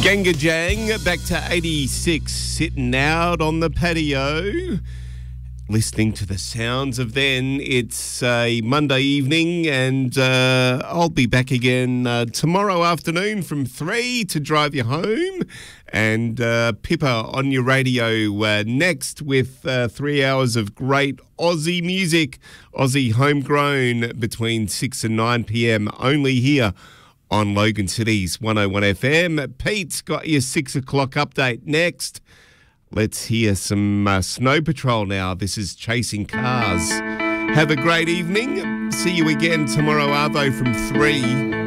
Ganga Jang back to 86, sitting out on the patio, listening to the sounds of then. It's a Monday evening, and I'll be back again tomorrow afternoon from 3 to drive you home. And Pippa on your radio next with 3 hours of great Aussie music, Aussie homegrown, between 6 and 9 p.m. only here on Logan City's 101 FM. Pete's got your 6 o'clock update next. Let's hear some Snow Patrol now. This is Chasing Cars. Have a great evening. See you again tomorrow, Arvo, from 3.